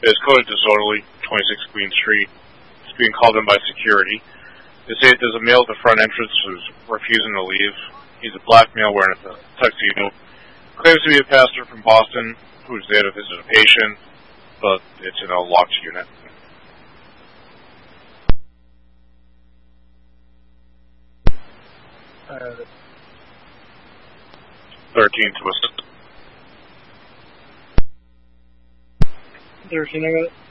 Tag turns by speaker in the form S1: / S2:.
S1: It is coded disorderly, 26 Queen Street. It's being called in by security. They say there's a male at the front entrance who's refusing to leave. He's a black male wearing a tuxedo. Claims to be a pastor from Boston who's there to visit a patient, but it's in a locked unit. 13 to assist.
S2: 13, I got it.